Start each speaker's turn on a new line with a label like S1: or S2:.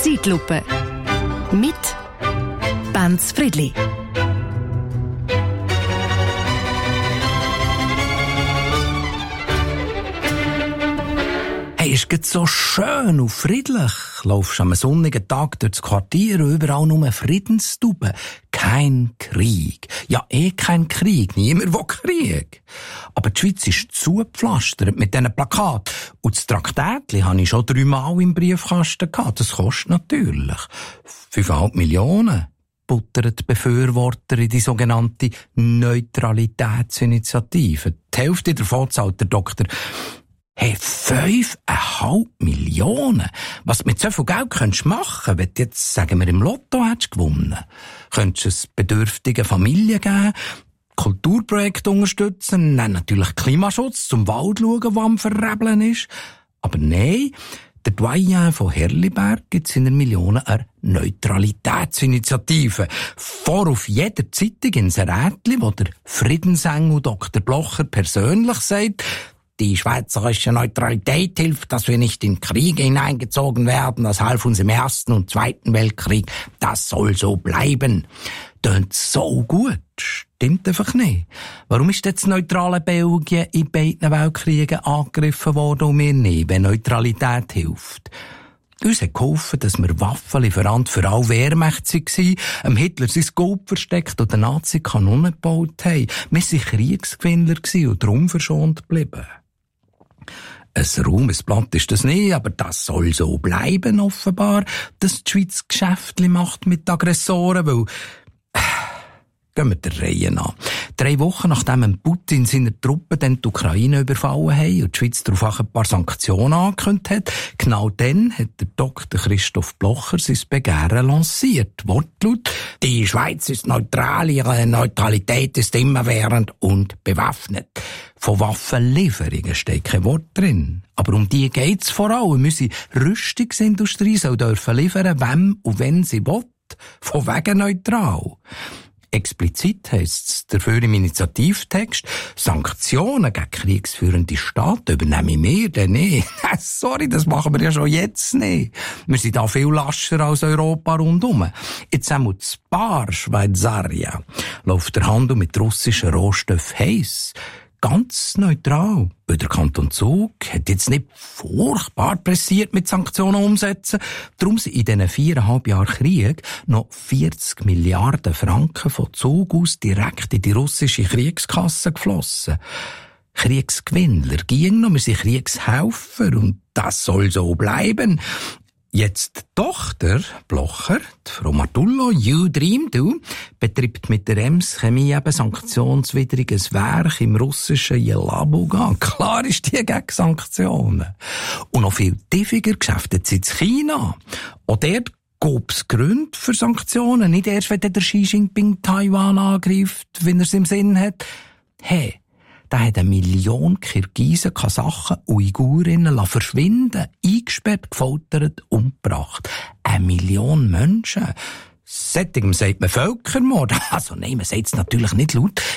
S1: Zeitlupe. Mit Benz Friedli.
S2: Hey, ist gerade so schön und friedlich. Laufst am sonnigen Tag durch das Quartier und überall nur Friedenstuben. Kein Krieg. Ja, kein Krieg. Niemand will Krieg. Aber die Schweiz ist zugepflastert mit diesen Plakaten. Und das Traktätchen habe ich schon 3-mal im Briefkasten gehabt. Das kostet natürlich 5,5 Millionen. Buttern die Befürworter in die sogenannte Neutralitätsinitiative. Die Hälfte davon zahlt der Doktor. Hey, 5,5 Millionen? Was du mit so viel Geld könntest machen, wenn du jetzt, sagen wir, im Lotto hättest gewonnen? Könntest du es bedürftigen Familien geben, Kulturprojekte unterstützen, dann natürlich Klimaschutz, zum Wald schauen, der am Verrebeln ist. Aber nein, der Doyen von Herliberg gibt seiner Millionen eine Neutralitätsinitiative. Vor auf jeder Zeitung in Rätli, wo der Friedensengel Dr. Blocher persönlich sagt, die schweizerische Neutralität hilft, dass wir nicht in Kriege hineingezogen werden. Das half uns im Ersten und Zweiten Weltkrieg. Das soll so bleiben. Tönt so gut. Stimmt einfach nicht. Warum ist jetzt das neutrale Belgien in beiden Weltkriegen angegriffen worden und wir nicht, wenn Neutralität hilft? Uns hat geholfen, dass wir Waffenlieferant für alle Wehrmächte waren, Hitler sein Gold versteckt und den Nazi Kanonen gebaut haben. Wir waren Kriegsgewinner und darum verschont geblieben. Ein Ruhmesblatt ist das nicht, aber das soll so bleiben, offenbar, dass die Schweiz Geschäftli macht mit Aggressoren, weil gehen wir der Reihe nach. 3 Wochen nachdem Putin seine Truppen dann die Ukraine überfallen haben und die Schweiz darauf ein paar Sanktionen angekündigt hat, genau dann hat der Dr. Christoph Blocher sein Begehren lanciert. Wortlaut: Die Schweiz ist neutral, ihre Neutralität ist immerwährend und bewaffnet. Von Waffenlieferungen steht kein Wort drin. Aber um die geht's vor allem. Unsere Rüstungsindustrie soll dürfen liefern, wem und wenn sie will. Von wegen neutral. Explizit heisst es dafür im Initiativtext, Sanktionen gegen kriegsführende Staaten übernehmen wir denn nicht. Sorry, das machen wir ja schon jetzt nicht. Wir sind da viel lascher als Europa rundum. Jetzt einmal das Bar Schweizaria läuft der Handel mit russischen Rohstoffen heiss. Ganz neutral. Weil der Kanton Zug hat jetzt nicht furchtbar pressiert mit Sanktionen umsetzen. Darum sind in diesen 4,5 Jahren Krieg noch 40 Milliarden Franken von Zug aus direkt in die russische Kriegskasse geflossen. Kriegsgewinner ging noch, wir sind Kriegshelfer und das soll so bleiben. Jetzt die Tochter Blocher, die Frau Martullo, You Dream Du, betreibt mit der EMS Chemie eben sanktionswidriges Werk im russischen Jelabuga. Klar ist die gegen Sanktionen. Und noch viel tiefiger geschäftet sie in China. Auch dort gab es Gründe für Sanktionen. Nicht erst, wenn der Xi Jinping Taiwan angreift, wenn er es im Sinn hat. Hey, da hat 1 Million Kirgisen, Kasachen, Uigurinnen verschwinden, eingesperrt, gefoltert, umgebracht. 1 Million Menschen. Sättigem sagt man Völkermord. Also nein, man sagt es natürlich nicht laut.